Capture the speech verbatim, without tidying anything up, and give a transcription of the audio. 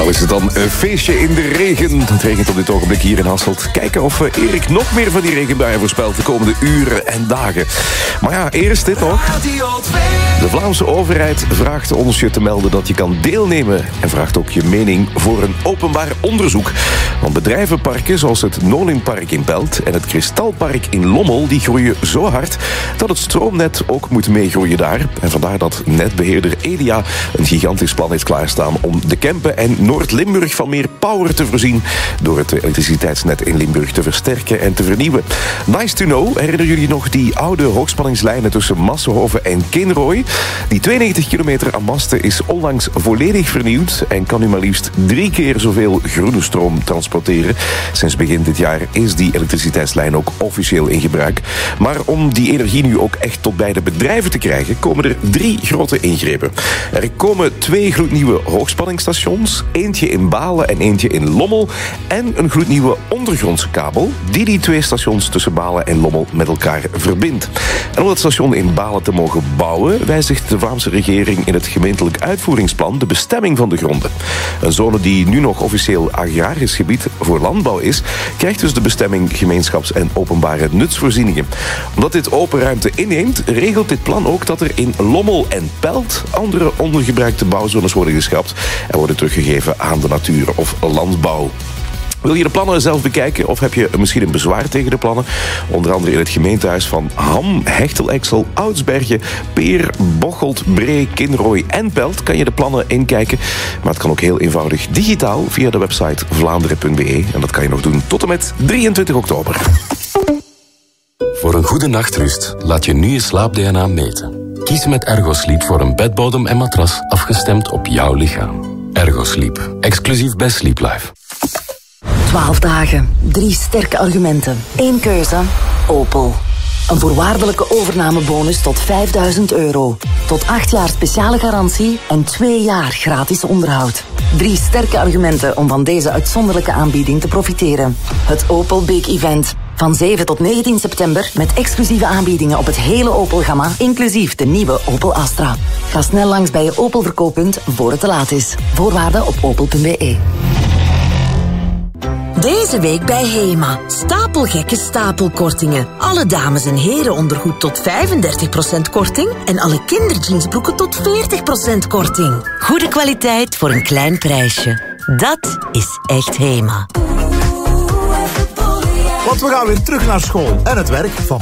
Nou is het dan een feestje in de regen. Het regent op dit ogenblik hier in Hasselt. Kijken of Erik nog meer van die regenbuien voorspelt de komende uren en dagen. Maar ja, eerst dit nog. De Vlaamse overheid vraagt ons je te melden dat je kan deelnemen. En vraagt ook je mening voor een openbaar onderzoek. Want bedrijvenparken zoals het Nolinpark in Pelt en het Kristalpark in Lommel, die groeien zo hard dat het stroomnet ook moet meegroeien daar. En vandaar dat netbeheerder Elia een gigantisch plan heeft klaarstaan om de Kempen en Noord-Limburg van meer power te voorzien door het elektriciteitsnet in Limburg te versterken en te vernieuwen. Nice to know, herinneren jullie nog die oude hoogspanningslijnen tussen Massenhoven en Kinrooi? Die tweeënnegentig kilometer aan masten is onlangs volledig vernieuwd en kan nu maar liefst drie keer zoveel groene stroom transporteren. Sinds begin dit jaar is die elektriciteitslijn ook officieel in gebruik. Maar om die energie nu ook echt tot bij de bedrijven te krijgen, komen er drie grote ingrepen. Er komen twee gloednieuwe hoogspanningsstations, eentje in Balen en eentje in Lommel en een gloednieuwe ondergrondse kabel die die twee stations tussen Balen en Lommel met elkaar verbindt. En om dat station in Balen te mogen bouwen, wijzigt de Vlaamse regering in het gemeentelijk uitvoeringsplan de bestemming van de gronden. Een zone die nu nog officieel agrarisch gebied voor landbouw is, krijgt dus de bestemming gemeenschaps- en openbare nutsvoorzieningen. Omdat dit open ruimte inneemt, regelt dit plan ook dat er in Lommel en Pelt andere ondergebruikte bouwzones worden geschrapt en worden teruggegeven aan de natuur of landbouw. Wil je de plannen zelf bekijken of heb je misschien een bezwaar tegen de plannen? Onder andere in het gemeentehuis van Ham, Hechtel-Exel, Oudsbergen, Peer, Bocholt, Bree, Kinrooi en Pelt kan je de plannen inkijken. Maar het kan ook heel eenvoudig digitaal via de website vlaanderen punt b e. En dat kan je nog doen tot en met drieëntwintig oktober. Voor een goede nachtrust laat je nu je slaap-D N A meten. Kies met Ergosleep voor een bedbodem en matras afgestemd op jouw lichaam. Ergosleep, exclusief bij Sleep Life. twaalf dagen, drie sterke argumenten, één keuze, Opel. Een voorwaardelijke overnamebonus tot vijfduizend euro. Tot acht jaar speciale garantie en twee jaar gratis onderhoud. Drie sterke argumenten om van deze uitzonderlijke aanbieding te profiteren. Het Opel Big Event. Van zeven tot negentien september met exclusieve aanbiedingen op het hele Opel-gamma, inclusief de nieuwe Opel Astra. Ga snel langs bij je Opel-verkooppunt voor het te laat is. Voorwaarden op opel punt b e. Deze week bij Hema. Stapelgekke stapelkortingen. Alle dames- en herenondergoed tot vijfendertig procent korting. En alle kinderjeansbroeken tot veertig procent korting. Goede kwaliteit voor een klein prijsje. Dat is echt Hema. Want we gaan weer terug naar school en het werk van